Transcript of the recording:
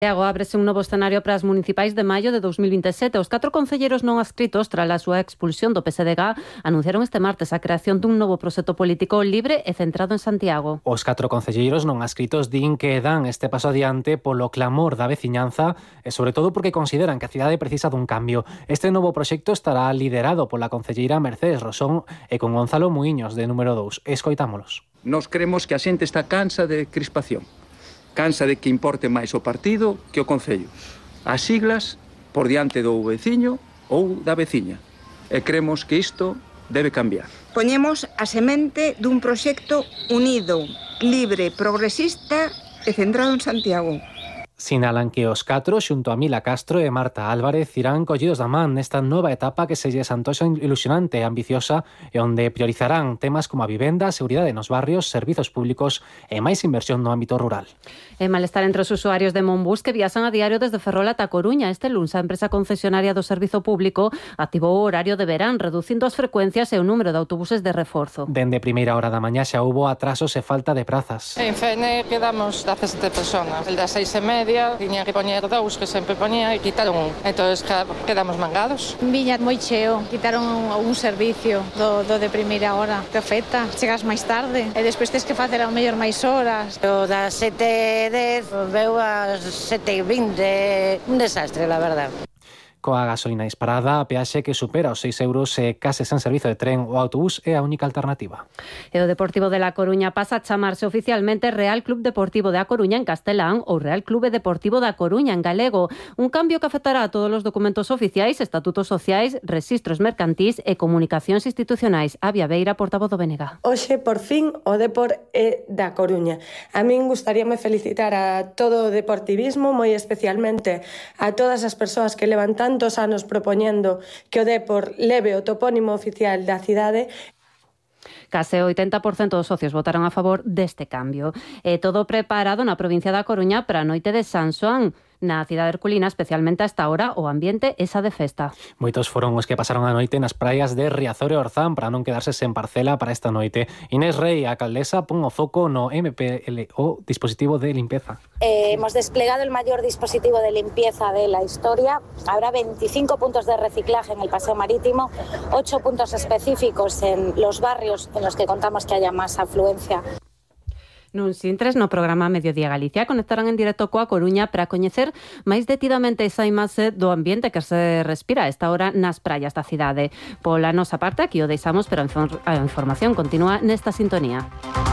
Santiago ábrese un novo escenario para as municipais de maio de 2027. Os 4 concelleiros non adscritos, tras a súa expulsión do PSDG, anunciaron este martes a creación dun novo proxecto político libre e centrado en Santiago. Os 4 concelleiros non adscritos din que dan este paso adiante polo clamor da veciñanza e sobre todo porque consideran que a cidade precisa dun cambio. Este novo proxecto estará liderado pola concelleira Mercedes Rosón e con Gonzalo Muiños, de número 2. Escoitámolos. Nos creemos que a xente está cansa de crispación. Cansa de que importe máis o partido que o concello. As siglas por diante do veciño ou da veciña. E cremos que isto debe cambiar. Poñemos a semente dun proxecto unido, libre, progresista e centrado en Santiago. Sinalan que os 4, xunto a Mila Castro e Marta Álvarez, irán collidos da man nesta nova etapa que se lles antoxa ilusionante e ambiciosa e onde priorizarán temas como a vivenda, a seguridade nos barrios, servizos públicos e máis inversión no ámbito rural. E malestar entre os usuarios de Monbús que viaxan a diario desde Ferrol ata Coruña. Este luns a empresa concesionaria do servizo público activou o horario de verán, reducindo as frecuencias e o número de autobuses de reforzo. Dende primeira hora da mañá xa houbo atrasos e falta de prazas. En Fene quedamos 17 personas. El das 6:30 tiña que poñer 2, que sempre poñía, e quitaron 1. Entón, quedamos mangados. Viña moi cheo, quitaron un servicio do de primeira hora. Te afecta, chegas máis tarde e despois tens que facer ao mellor máis horas. O das 7:10 veu ás 7:20, un desastre, la verdad. Coa gasolina disparada, a peaxe que supera os 6 euros e case sen servizo de tren ou autobús é a única alternativa. E o Deportivo de La Coruña pasa a chamarse oficialmente Real Club Deportivo de A Coruña en castelán ou Real Clube Deportivo da Coruña en galego. Un cambio que afectará a todos os documentos oficiais, estatutos sociais, rexistros mercantís e comunicacións institucionais. Avia Beira, portavoz do BNG. Hoxe, por fin, o Depor é da Coruña. A min gustaríame felicitar a todo o deportivismo, moi especialmente a todas as persoas que levan tantos anos propoñendo que o Depor leve o topónimo oficial da cidade. Case o 80% dos socios votaron a favor deste cambio. E todo preparado na provincia da Coruña para a noite de San Xoán. Na cidade herculina, especialmente a esta hora, o ambiente esa de festa. Moitos foron os que pasaron a noite nas praias de Riazor e Orzán para non quedarse sen parcela para esta noite. Inés Rey, a alcaldesa, pon o foco no MPLO, dispositivo de limpeza. Hemos desplegado el mayor dispositivo de limpieza de la historia. Habrá 25 puntos de reciclaje en el paseo marítimo, 8 puntos específicos en los barrios en los que contamos que haya más afluencia. Nuns intres no programa Mediodía Galicia conectarán en directo coa Coruña para coñecer máis detidamente esa imaxe do ambiente que se respira a esta hora nas praias da cidade. Pola nosa parte, aquí o deixamos, pero a información continúa nesta sintonía.